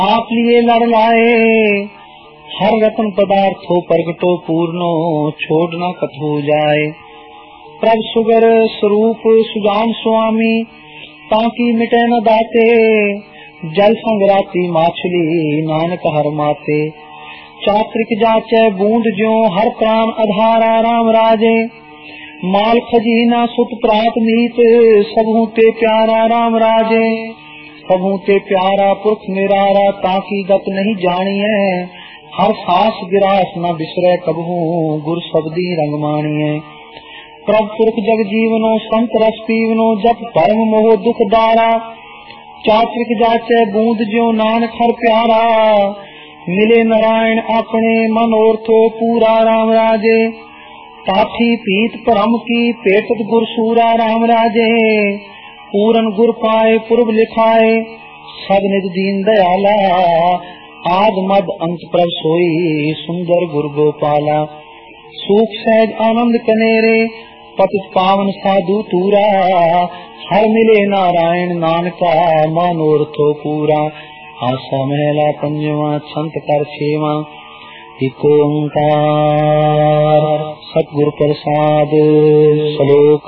आप लिए लड़ लाए, हर रत्न पदार्थो प्रगटो पूर्णो, छोड़ना कथो जाए। प्रभ सुगर स्वरूप सुजान स्वामी, ताकि मिटे न दाते, जल संगराती माछली नानक हर माते। चात्रिक जाचे बूंद ज्यो, हर प्राण आधारा राम राजे। माल खजीना सुत प्रात मीत, सबहू ते प्यारा राम राजे। सबहू ते प्यारा पुरख निरारा, ताकि गत नहीं जानिए, हर सांस गिरास न बिसरे कबहू, गुर शब्दी रंग मानिए। प्रभ पुरख जग जीवनो, संत रस पीवनो, जप परम मोह दुख दारा। चात्रिक जाचे बूंद ज्यो, नानक हर प्यारा, मिले नारायण अपने मनोरथो पूरा राम राजे। पाठी पीत परम की, पेटत गुर सूरा राम राजे। पूरन गुर पाए पूर्व लिखाए, सब निज दीन दयाला। आद मद अंत प्रभ सोई, सुंदर गुर गोपाला। सुख सहज आनंद कनेरे, पतित पावन साधु तूरा। हर मिले नारायण नानका, मनोरथो पूरा। आशा महला पंजवा, छंत कर छेवा। एक ओंकार सतगुर प्रसाद। श्लोक।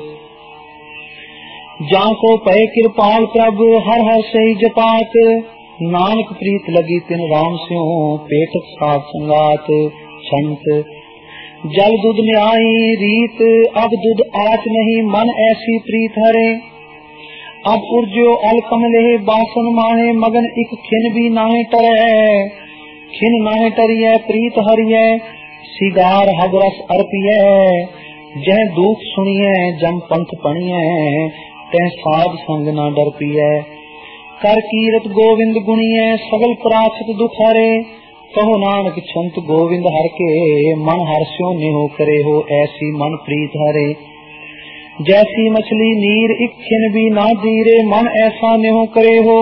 जाको पै कृपाल प्रभु, हर हर सही जपात। नानक प्रीत लगी तिन राम स्यों, पेटत साध संगात। छंत। जल दूध न्यायी रीत, अब दूध आच नहीं, मन ऐसी प्रीत हरे। अब उर्जो अल कमले, बासन माहे, मगन इक खिन भी नाहे टरै। खिन नाहे टरिय, प्रीत हरिय, सिगार हबरस अर्पिय। जह दुख सुनिय, जम पंथ पणिय, तह साध संग न डर पिय। कर कीरत गोविंद गुणिय, सगल प्राचत दुख हरे। कहो नानक छंत गोविंद हर के, मन हर्ष्यो नेहो करे हो, ऐसी मन प्रीत हरे। जैसी मछली नीर, इक खिन भी ना धीरे, मन ऐसा नेहो करे हो।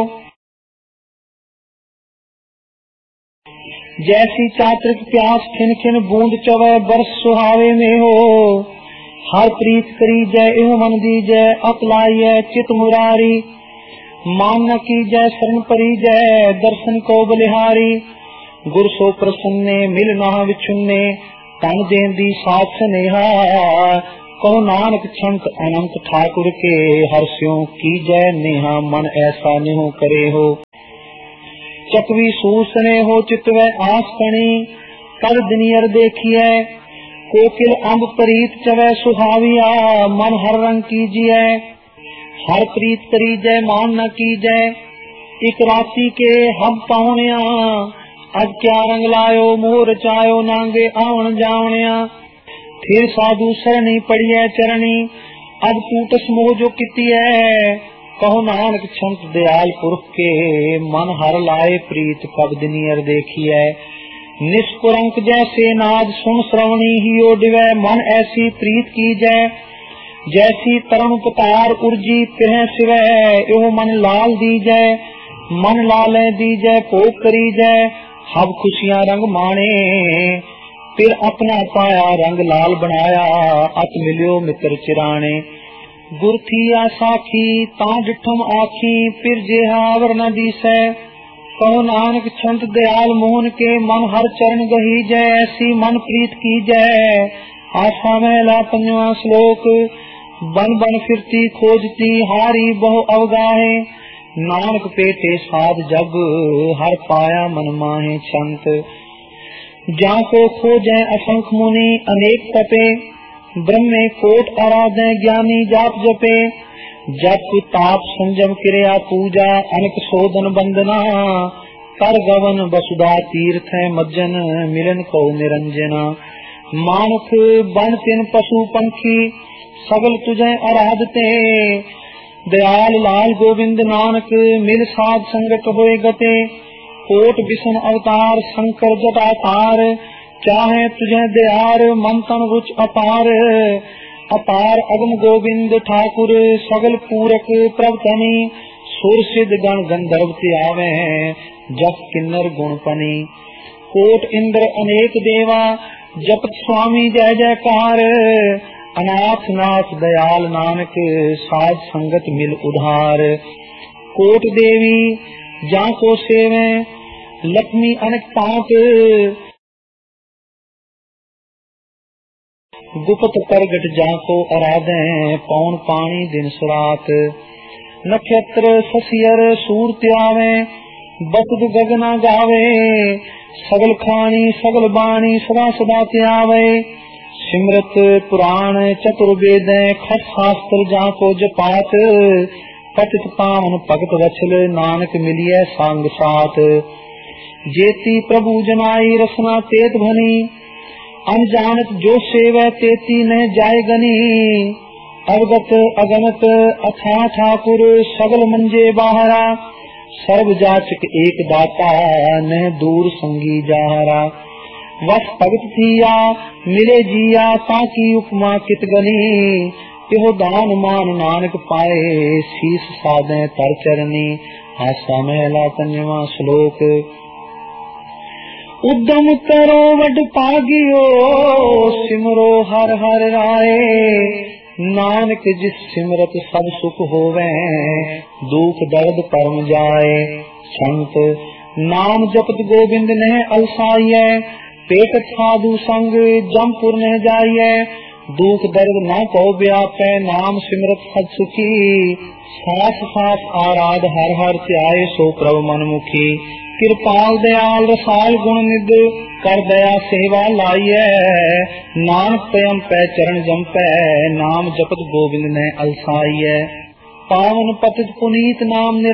जैसी चात्रिक प्यास, खिन खिन बूंद चवै, बरस सुहावे में हो। हर प्रीत करी जय, एहो मन दी जय, अकलाइय चित मुरारी। मान न की जय, शरण परी जय, दर्शन को बलिहारी। गुर सो प्रसन्ने, मिल नहा विछुन्ने, तन देन दी साथ स्नेहा। कहो नानक छंत अनंत ठाकुर के, हर्ष्यों की जय नेहा, मन ऐसा नेहो करे हो। चकवी सूसने हो, चितवे आस कणी, कर दिनियर देखिए। कोकिल अम्ब प्रीत चवै सुहाविया, मन हर रंग कीजिए। हर प्रीत करी जय, मान न की जय, इक राती के हब पाहुनिया। अब क्या रंग लायो, मोर चायो, नांगे आवन जावनिया। फिर साधु सरणी पड़िए चरणी, अब टूटस मोह जो किती है। कहो नानक छंत दयाल पुरख के, मन हर लाए प्रीत कब दिनियर देखिए। निष्कुरंक जैसे नाद, सुन श्रवणी ही ओडिवै, मन ऐसी प्रीत की जय। जैसी तरुण पतार उर्जी, पिरह सिवै, एहो मन लाल दी जय। मन लाले दी जय, भोग करी जय, हब खुशियां रंग माणे। फिर अपना पाया रंग लाल बनाया, अत मिलियो मित्र चिराने। गुर थी साखी, ता डिठम आखी, फिर जेहा अवर न दिसै। कहो नानक छंत दयाल मोहन के, मन हर चरण गही जय, ऐसी मन प्रीत की जय। आशा महला पंजवा। श्लोक। बन बन फिरती खोजती, हारी बहु अवगाहे। नानक पेटे साध जब, हर पाया मन माहे। छंत। जाको खोजै असंख मुनि, अनेक तपे। ब्रह्मे कोट आराधे, ज्ञानी जाप जपे। जप ताप संजम क्रिया पूजा, अनेक शोधन बंदना। कर गवन वसुधा तीर्थ, मज्जन मिलन को निरंजना। मानुख बन तिन पशु पंखी, सगल तुझे आराधते। दयाल लाल गोविंद नानक, मिल साध संगत होए गते। कोट विष्णु अवतार, शंकर जटाधार। चाहे तुझे दयार, मन तन रुच अपार। अपार अगम गोविंद ठाकुर, सगल पूरक प्रभतनी। सुर सिद्ध गण गंधर्व त्यावे, जप किन्नर गुणपनी। कोट इंद्र अनेक देवा, जपत स्वामी जय जयकार। अनाथ नाथ दयाल नानक, साध संगत मिल उधार। कोट देवी जाको सेवे लक्ष्मी अनेक पात, गुप्त प्रगट जाको आराधे पौन पानी दिन सुरात। नक्षत्र ससियर सूरत आवे बसद गगना गावे, सगल खानी सगल बाणी सदा सदा त्यावे। सिमरत पुराण चतुर्वेद खट शास्त्र जाको जपात, पतित पावन भगत वचल नानक मिलिए सांग साथ। जेती प्रभु जनाई रसना तेत भनी, अनजानत जो सेवै तेती न जाय गनी। अवगत अगनत अथा ठाकुर सगल मंजे बाहरा, सर्व जाचक एक दाता न दूर संगी जाहरा। वस भगत थिया मिले जिया ताकि उपमा कित गनी, तिहो दान मान नानक पाए शीस साधे तर चरनी। आशा महला तन्यवा श्लोक। उद्यम करो वड पागियो, सिमरो हर हर राय। नानक जिस सिमरत सब सुख होवे, दुख दर्द परम जाए। संत नाम जपत गोविंद ने अलसाइए, पेट साधु संग जमपुर न जाइए। दुख दर्द न को व्यापे, नाम सिमरत सद सुखी। सास सास आराध हर हर त्याय, सो प्रभु मनमुखी। कृपाल दयाल रसाल गुण निध, कर दया सेवा लाइए। नानक स्वयं पै चरण जमपै, नाम जपत गोविंद ने अलसाइए। पावन पतित पुनीत नाम